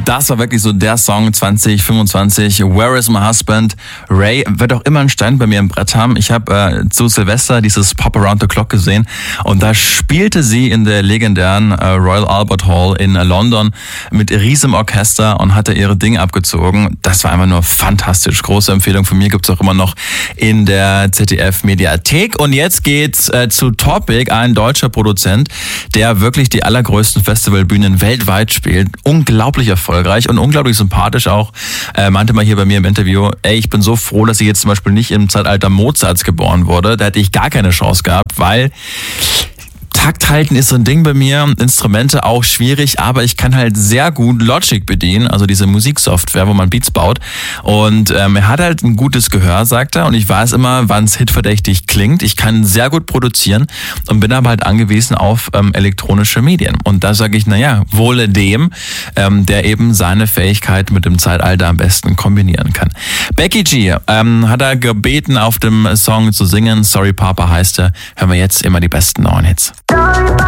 Das war wirklich so der Song 2025. Where is my husband? Ray wird auch immer einen Stein bei mir im Brett haben. Ich habe zu Silvester dieses Pop Around the Clock gesehen und da spielte sie in der legendären Royal Albert Hall in London mit riesigem Orchester und hatte ihre Dinge abgezogen. Das war einfach nur fantastisch. Große Empfehlung von mir, gibt's auch immer noch in der ZDF-Mediathek. Und jetzt geht's zu Topic, ein deutscher Produzent, der wirklich die allergrößten Festivalbühnen weltweit spielt. Unglaublich erfolgreich und unglaublich sympathisch auch. Meinte mal hier bei mir im Interview, ich bin so froh, dass ich jetzt zum Beispiel nicht im Zeitalter Mozarts geboren wurde. Da hätte ich gar keine Chance gehabt, weil Takt halten ist so ein Ding bei mir, Instrumente auch schwierig, aber ich kann halt sehr gut Logic bedienen, also diese Musiksoftware, wo man Beats baut. Und er hat halt ein gutes Gehör, sagt er, und ich weiß immer, wann es hitverdächtig klingt. Ich kann sehr gut produzieren und bin aber halt angewiesen auf elektronische Medien. Und da sage ich, wohle dem, der eben seine Fähigkeit mit dem Zeitalter am besten kombinieren kann. Becky G hat er gebeten, auf dem Song zu singen. Sorry Papa heißt er. Hören wir jetzt immer die besten neuen Hits.